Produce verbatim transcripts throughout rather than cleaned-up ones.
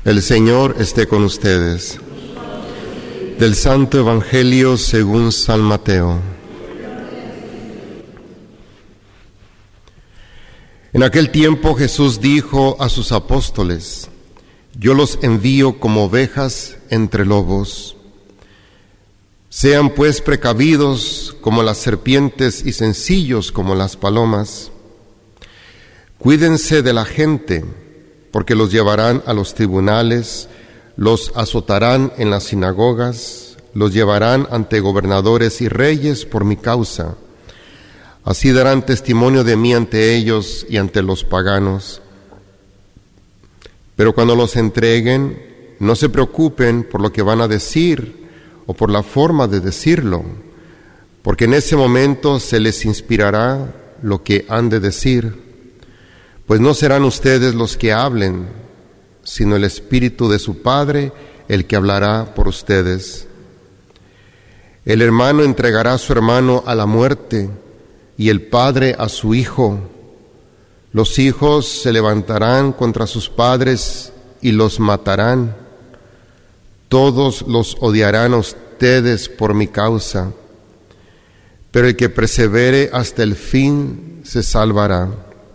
El Señor esté con ustedes. Del Santo Evangelio según San Mateo. En aquel tiempo Jesús dijo a sus apóstoles: Yo los envío como ovejas entre lobos. Sean pues precavidos como las serpientes y sencillos como las palomas. Cuídense de la gente, porque los llevarán a los tribunales, los azotarán en las sinagogas, los llevarán ante gobernadores y reyes por mi causa. Así darán testimonio de mí ante ellos y ante los paganos. Pero cuando los entreguen, no se preocupen por lo que van a decir o por la forma de decirlo, porque en ese momento se les inspirará lo que han de decir. Pues no serán ustedes los que hablen, sino el Espíritu de su Padre el que hablará por ustedes. El hermano entregará a su hermano a la muerte, y el padre a su hijo. Los hijos se levantarán contra sus padres y los matarán. Todos los odiarán a ustedes por mi causa, pero el que persevere hasta el fin se salvará.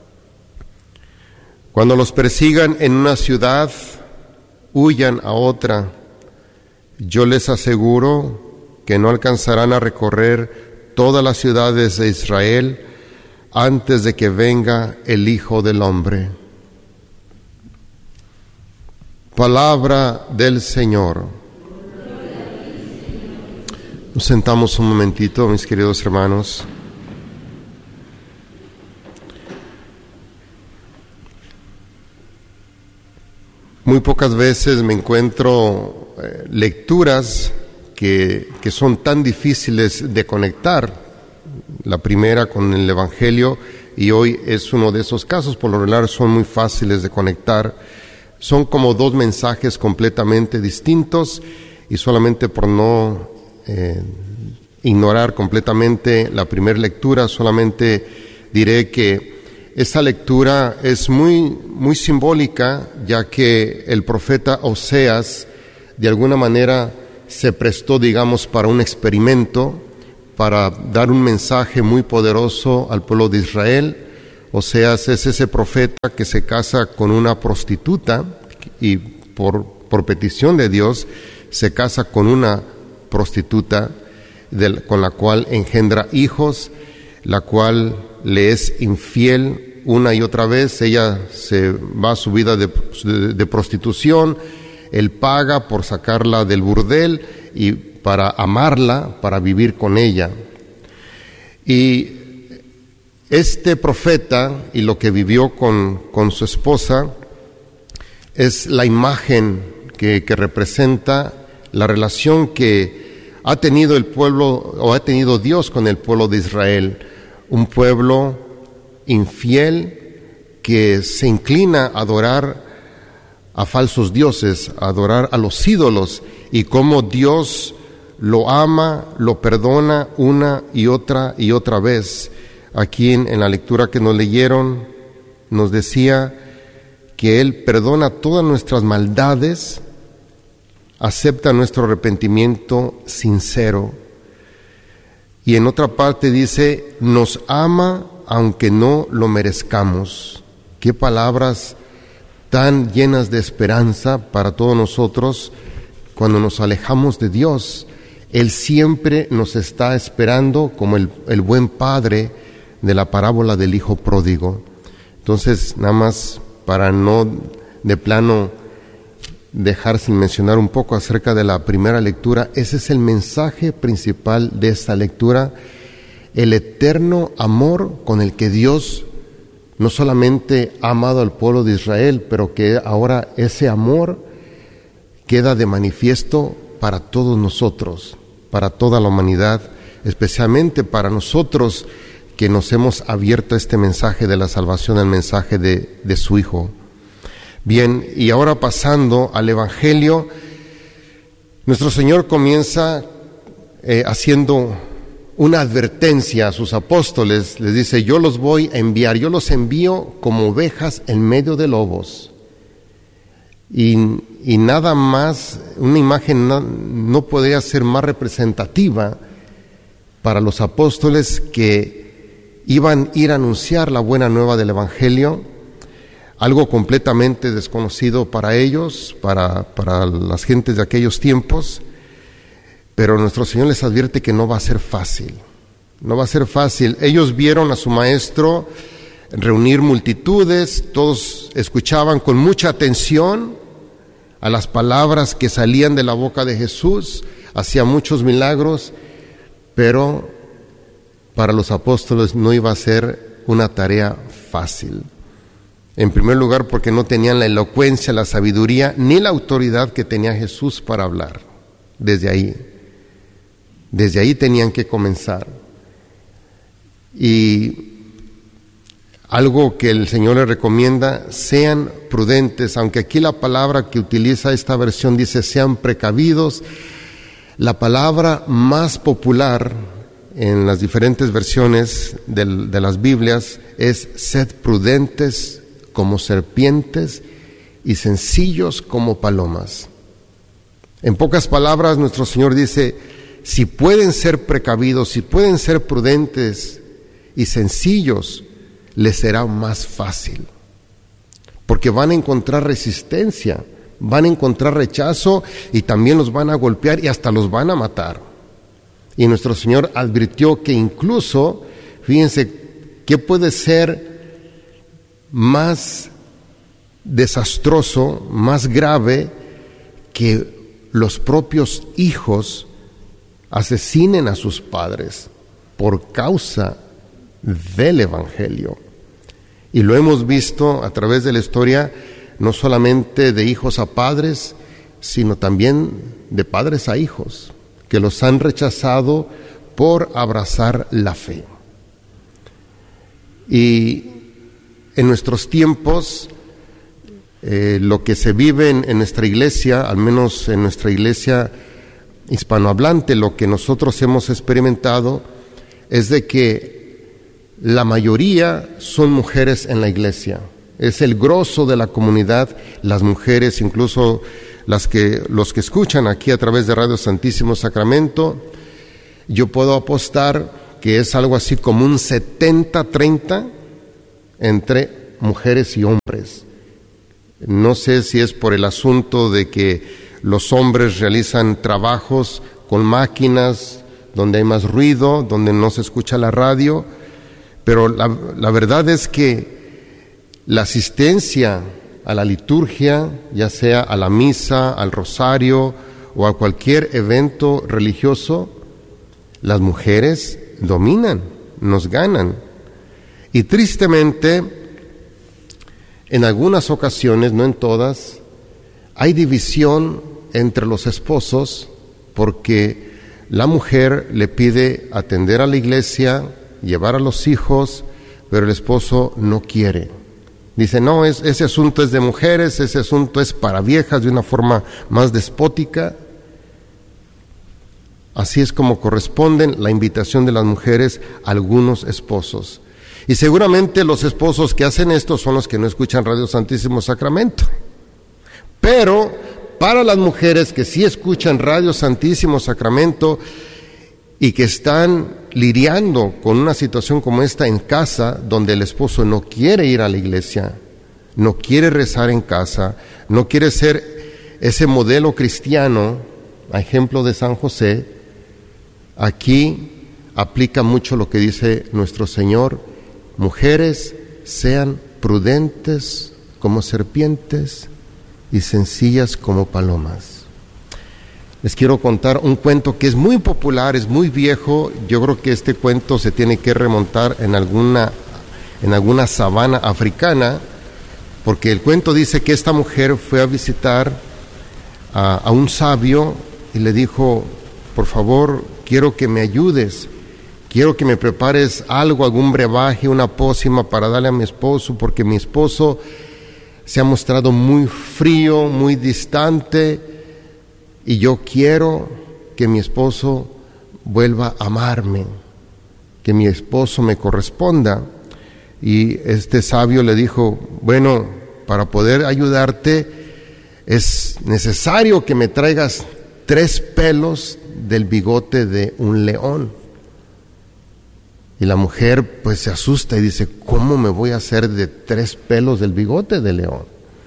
Cuando los persigan en una ciudad, huyan a otra. Yo les aseguro que no alcanzarán a recorrer todas las ciudades de Israel antes de que venga el Hijo del Hombre. Palabra del Señor. Nos sentamos un momentito, mis queridos hermanos. Muy pocas veces me encuentro eh, lecturas que, que son tan difíciles de conectar. La primera con el Evangelio, y hoy es uno de esos casos. Por lo regular son muy fáciles de conectar. Son como dos mensajes completamente distintos, y solamente por no eh, ignorar completamente la primera lectura, solamente diré que esta lectura es muy, muy simbólica, ya que el profeta Oseas de alguna manera se prestó, digamos, para un experimento, para dar un mensaje muy poderoso al pueblo de Israel. Oseas es ese profeta que se casa con una prostituta y por, por petición de Dios se casa con una prostituta de, con la cual engendra hijos, la cual le es infiel una y otra vez. Ella se va a su vida de, de, de prostitución, él paga por sacarla del burdel y para amarla, para vivir con ella. Y este profeta y lo que vivió con, con su esposa es la imagen que, que representa la relación que ha tenido el pueblo, o ha tenido Dios con el pueblo de Israel, un pueblo infiel que se inclina a adorar a falsos dioses, a adorar a los ídolos, y cómo Dios lo ama, lo perdona una y otra y otra vez. Aquí en, en la lectura que nos leyeron nos decía que Él perdona todas nuestras maldades, acepta nuestro arrepentimiento sincero. Y en otra parte dice, nos ama aunque no lo merezcamos. Qué palabras tan llenas de esperanza para todos nosotros cuando nos alejamos de Dios. Él siempre nos está esperando como el, el buen padre de la parábola del hijo pródigo. Entonces, nada más para no de plano dejar sin mencionar un poco acerca de la primera lectura, ese es el mensaje principal de esta lectura, el eterno amor con el que Dios no solamente ha amado al pueblo de Israel, pero que ahora ese amor queda de manifiesto para todos nosotros, para toda la humanidad, especialmente para nosotros que nos hemos abierto a este mensaje de la salvación, el mensaje de, de su Hijo. Bien, y ahora pasando al Evangelio, nuestro Señor comienza eh, haciendo una advertencia a sus apóstoles. Les dice, yo los voy a enviar, yo los envío como ovejas en medio de lobos. Y, y nada más, una imagen no, no podría ser más representativa para los apóstoles que iban a ir a anunciar la buena nueva del Evangelio, algo completamente desconocido para ellos, para, para las gentes de aquellos tiempos, pero nuestro Señor les advierte que no va a ser fácil, no va a ser fácil. Ellos vieron a su maestro reunir multitudes, todos escuchaban con mucha atención a las palabras que salían de la boca de Jesús, hacía muchos milagros, pero para los apóstoles no iba a ser una tarea fácil. En primer lugar, porque no tenían la elocuencia, la sabiduría, ni la autoridad que tenía Jesús para hablar. Desde ahí, desde ahí tenían que comenzar. Y algo que el Señor les recomienda, sean prudentes, aunque aquí la palabra que utiliza esta versión dice sean precavidos, la palabra más popular en las diferentes versiones de, de las Biblias es sed prudentes como serpientes y sencillos como palomas. En pocas palabras, nuestro Señor dice, si pueden ser precavidos, si pueden ser prudentes y sencillos, les será más fácil, porque van a encontrar resistencia, van a encontrar rechazo y también los van a golpear y hasta los van a matar. Y nuestro Señor advirtió que incluso, fíjense, ¿qué puede ser más desastroso, más grave que los propios hijos asesinen a sus padres por causa del Evangelio? Y lo hemos visto a través de la historia, no solamente de hijos a padres, sino también de padres a hijos, que los han rechazado por abrazar la fe. Y en nuestros tiempos, eh, lo que se vive en, en nuestra iglesia, al menos en nuestra iglesia hispanohablante, lo que nosotros hemos experimentado es de que la mayoría son mujeres en la iglesia. Es el grosso de la comunidad, las mujeres, incluso las que, los que escuchan aquí a través de Radio Santísimo Sacramento. Yo puedo apostar que es algo así como un setenta treinta entre mujeres y hombres. No sé si es por el asunto de que los hombres realizan trabajos con máquinas donde hay más ruido, donde no se escucha la radio, pero la, la verdad es que la asistencia a la liturgia, ya sea a la misa, al rosario o a cualquier evento religioso, las mujeres dominan, nos ganan. Y tristemente, en algunas ocasiones, no en todas, hay división entre los esposos porque la mujer le pide atender a la iglesia, llevar a los hijos, pero el esposo no quiere. Dice, no, es, ese asunto es de mujeres, ese asunto es para viejas, de una forma más despótica. Así es como corresponden la invitación de las mujeres a algunos esposos. Y seguramente los esposos que hacen esto son los que no escuchan Radio Santísimo Sacramento. Pero para las mujeres que sí escuchan Radio Santísimo Sacramento y que están lidiando con una situación como esta en casa, donde el esposo no quiere ir a la iglesia, no quiere rezar en casa, no quiere ser ese modelo cristiano, a ejemplo de San José, aquí aplica mucho lo que dice nuestro Señor: mujeres, sean prudentes como serpientes y sencillas como palomas. Les quiero contar un cuento que es muy popular, es muy viejo. Yo creo que este cuento se tiene que remontar en alguna, en alguna sabana africana, porque el cuento dice que esta mujer fue a visitar a, a un sabio y le dijo: por favor, quiero que me ayudes, quiero que me prepares algo, algún brebaje, una pócima para darle a mi esposo, porque mi esposo se ha mostrado muy frío, muy distante, y yo quiero que mi esposo vuelva a amarme, que mi esposo me corresponda. Y este sabio le dijo: bueno, para poder ayudarte, es necesario que me traigas tres pelos del bigote de un león. Y la mujer pues se asusta y dice, ¿cómo me voy a hacer de tres pelos del bigote de león?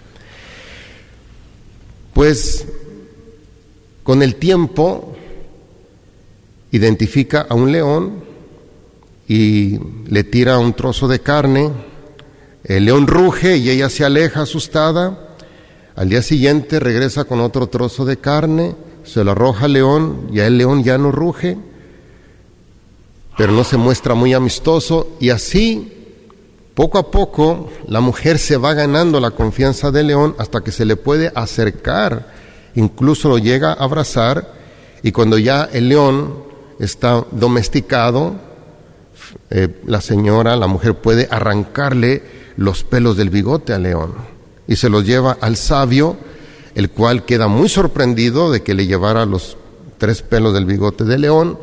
Pues con el tiempo identifica a un león y le tira un trozo de carne. El león ruge y ella se aleja asustada. Al día siguiente regresa con otro trozo de carne, se lo arroja al león, ya el león ya no ruge, pero no se muestra muy amistoso, y así, poco a poco, la mujer se va ganando la confianza del león hasta que se le puede acercar, incluso lo llega a abrazar, y cuando ya el león está domesticado, eh, la señora, la mujer puede arrancarle los pelos del bigote al león, y se los lleva al sabio, el cual queda muy sorprendido de que le llevara los tres pelos del bigote del león,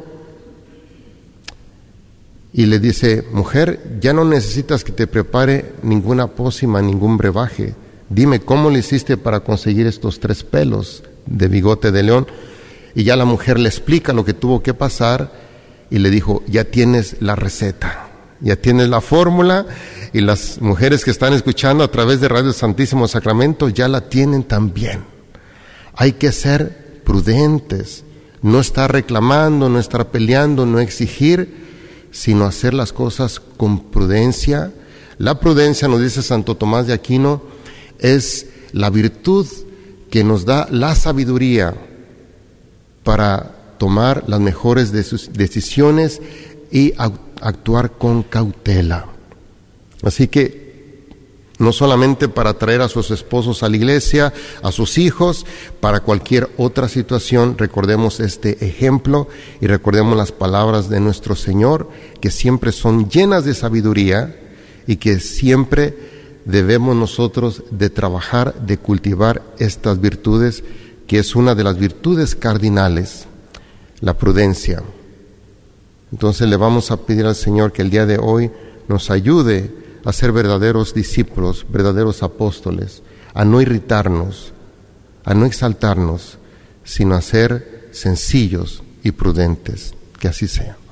y le dice, mujer, ya no necesitas que te prepare ninguna pócima, ningún brebaje. Dime, ¿cómo le hiciste para conseguir estos tres pelos de bigote de león? Y ya la mujer le explica lo que tuvo que pasar y le dijo, ya tienes la receta, ya tienes la fórmula, y las mujeres que están escuchando a través de Radio Santísimo Sacramento ya la tienen también. Hay que ser prudentes, no estar reclamando, no estar peleando, no exigir, sino hacer las cosas con prudencia. La prudencia, nos dice Santo Tomás de Aquino, es la virtud que nos da la sabiduría para tomar las mejores de sus decisiones y actuar con cautela. Así que no solamente para traer a sus esposos a la iglesia, a sus hijos, para cualquier otra situación, recordemos este ejemplo y recordemos las palabras de nuestro Señor, que siempre son llenas de sabiduría y que siempre debemos nosotros de trabajar, de cultivar estas virtudes, que es una de las virtudes cardinales, la prudencia. Entonces le vamos a pedir al Señor que el día de hoy nos ayude a ser verdaderos discípulos, verdaderos apóstoles, a no irritarnos, a no exaltarnos, sino a ser sencillos y prudentes. Que así sea.